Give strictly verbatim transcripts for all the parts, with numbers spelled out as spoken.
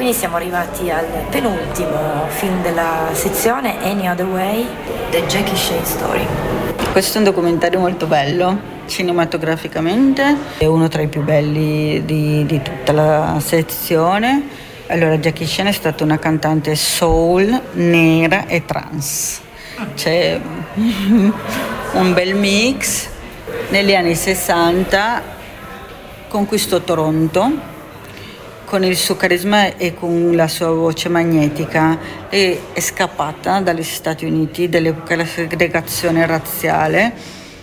Quindi siamo arrivati al penultimo film della sezione, Any Other Way, The Jackie Chan Story. Questo è un documentario molto bello, cinematograficamente, è uno tra i più belli di, di tutta la sezione. Allora, Jackie Chan è stata una cantante soul, nera e trans. C'è un bel mix. Negli anni sessanta conquistò Toronto con il suo carisma e con la sua voce magnetica, e è scappata dagli Stati Uniti dell'epoca della segregazione razziale,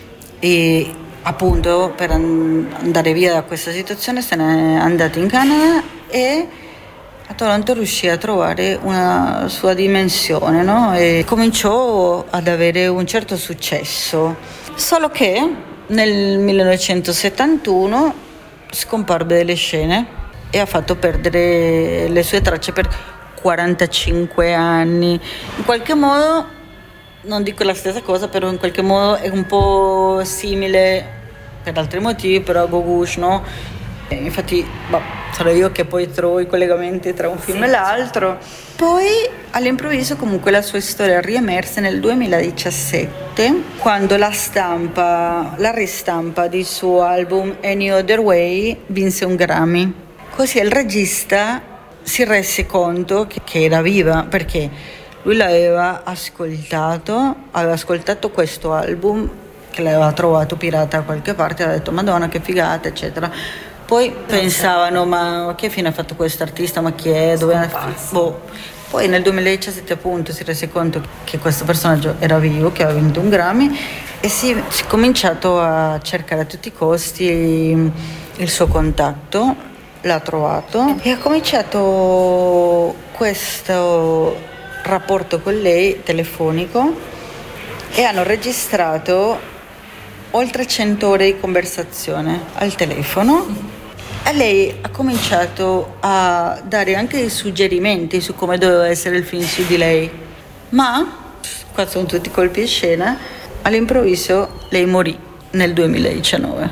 e appunto per andare via da questa situazione se n'è andata in Canada, e a Toronto riuscì a trovare una sua dimensione, no? E cominciò ad avere un certo successo, solo che nel millenovecentosettantuno scomparve dalle scene e ha fatto perdere le sue tracce per quarantacinque anni. In qualche modo, non dico la stessa cosa, però in qualche modo è un po' simile per altri motivi, però a Gogush, no? E infatti, boh, sono io che poi trovo i collegamenti tra un film e l'altro. Poi all'improvviso comunque la sua storia riemerse nel duemiladiciassette, quando la stampa, la ristampa del suo album Any Other Way vinse un Grammy. Così il regista si rese conto che, che era viva, perché lui l'aveva ascoltato, aveva ascoltato questo album che l'aveva trovato pirata da qualche parte, aveva detto Madonna che figata, eccetera. Poi pensavano, ma che fine ha fatto questo artista, ma chi è, dove è? Boh. Poi nel duemiladiciassette appunto si rese conto che questo personaggio era vivo, che aveva vinto un Grammy, e si è cominciato a cercare a tutti i costi il suo contatto. L'ha trovato e ha cominciato questo rapporto con lei telefonico, e hanno registrato oltre cento ore di conversazione al telefono, e lei ha cominciato a dare anche dei suggerimenti su come doveva essere il film su di lei. Ma qua sono tutti colpi di scena, all'improvviso lei morì nel duemiladiciannove,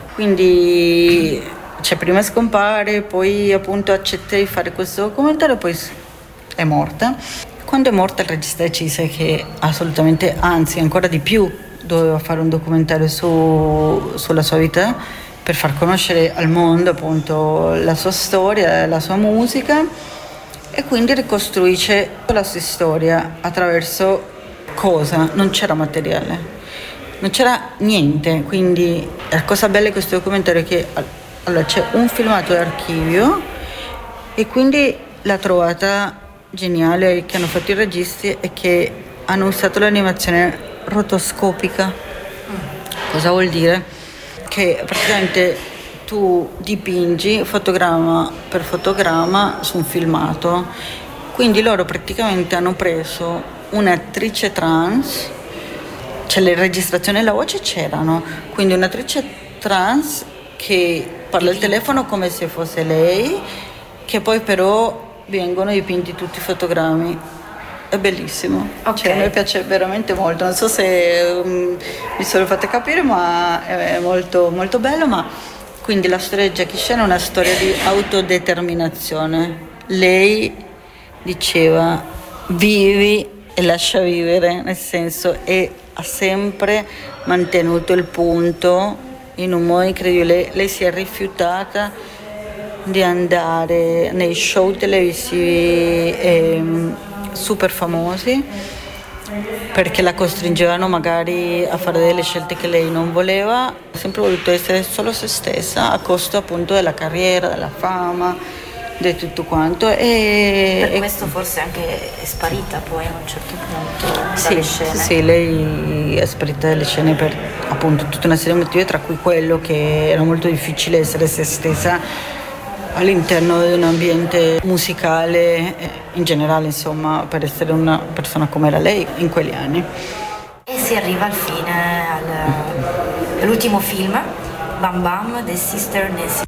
quindi cioè prima scompare, poi appunto accetta di fare questo documentario, poi è morta. Quando è morta il regista decise che assolutamente, anzi ancora di più, doveva fare un documentario su, sulla sua vita, per far conoscere al mondo appunto la sua storia, la sua musica, e quindi ricostruisce la sua storia attraverso cosa? Non c'era materiale, non c'era niente, quindi la cosa bella di questo documentario è che allora c'è un filmato d'archivio, e quindi l'ha trovata geniale che hanno fatto i registi, e che hanno usato l'animazione rotoscopica. Cosa vuol dire? Che praticamente tu dipingi fotogramma per fotogramma su un filmato, quindi loro praticamente hanno preso un'attrice trans, cioè le registrazioni e la voce c'erano, quindi un'attrice trans che parla al telefono come se fosse lei, che poi però vengono dipinti tutti i fotogrammi. È bellissimo, okay. Cioè, a me piace veramente molto, non so se um, mi sono fatta capire, ma è molto, molto bello. Ma quindi la storia di Jackie Chan è una storia di autodeterminazione. Lei diceva vivi e lascia vivere, nel senso, e ha sempre mantenuto il punto in un modo incredibile. Lei, lei si è rifiutata di andare nei show televisivi eh, super famosi, perché la costringevano magari a fare delle scelte che lei non voleva. Ha sempre voluto essere solo se stessa, a costo appunto della carriera, della fama, di tutto quanto. E per questo forse anche è sparita poi a un certo punto dalle sì, scene. Sì, lei è sparita dalle scene per appunto tutta una serie di motivi, tra cui quello che era molto difficile essere se stessa all'interno di un ambiente musicale in generale, insomma, per essere una persona come era lei in quegli anni. E si arriva al fine, al, all'ultimo film, Bam Bam, The Sister Nancy